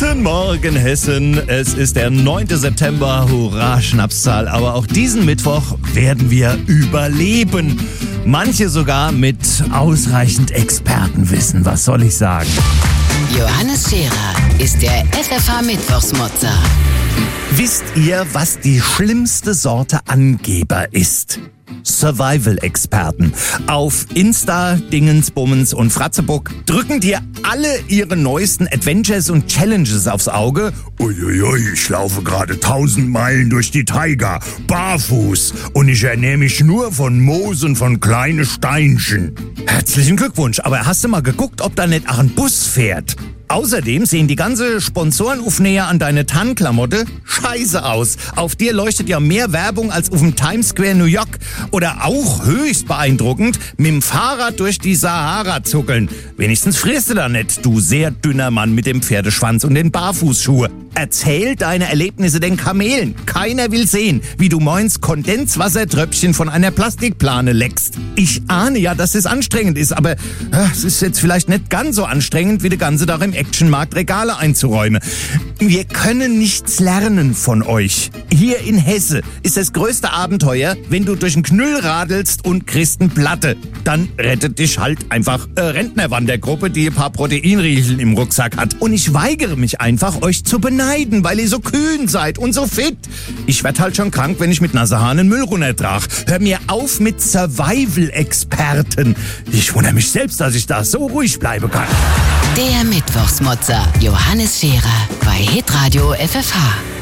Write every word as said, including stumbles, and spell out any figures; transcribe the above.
Guten Morgen, Hessen. Es ist der neunte September. Hurra, Schnapszahl. Aber auch diesen Mittwoch werden wir überleben. Manche sogar mit ausreichend Expertenwissen. Was soll ich sagen? Johannes Scherer ist der F F H-Mittwochsmotzer. Wisst ihr, was die schlimmste Sorte Angeber ist? Survival-Experten. Auf Insta, Dingensbummens und Fratzebuck drücken dir alle ihre neuesten Adventures und Challenges aufs Auge. Uiuiui, ich laufe gerade tausend Meilen durch die Taiga, barfuß, und ich ernähre mich nur von Moos und von kleinen Steinchen. Herzlichen Glückwunsch, aber hast du mal geguckt, ob da nicht auch ein Bus fährt? Außerdem sehen die ganze Sponsorenaufnäher an deine Tarnklamotte scheiße aus. Auf dir leuchtet ja mehr Werbung als auf dem Times Square New York. Oder auch höchst beeindruckend, mit dem Fahrrad durch die Sahara zuckeln. Wenigstens frierst du da nicht, du sehr dünner Mann mit dem Pferdeschwanz und den Barfußschuhe. Erzähl deine Erlebnisse den Kamelen. Keiner will sehen, wie du morgens Kondenswassertröpfchen von einer Plastikplane leckst. Ich ahne ja, dass es anstrengend ist, aber äh, es ist jetzt vielleicht nicht ganz so anstrengend, wie der ganze Tag im Actionmarkt Regale einzuräumen. Wir können nichts lernen von euch. Hier in Hesse ist das größte Abenteuer, wenn du durch den Knüll radelst und kriegst eine Platte. Dann rettet dich halt einfach äh, Rentnerwandergruppe, die ein paar Proteinriecheln im Rucksack hat. Und ich weigere mich einfach, euch zu beneiden, weil ihr so kühn seid und so fit. Ich werd halt schon krank, wenn ich mit Nasehahn den Müll runtertrag. Hör mir auf mit Survival-Experten. Ich wundere mich selbst, dass ich da so ruhig bleiben kann. Der Mittwochsmotzer Johannes Scherer bei Hitradio F F H.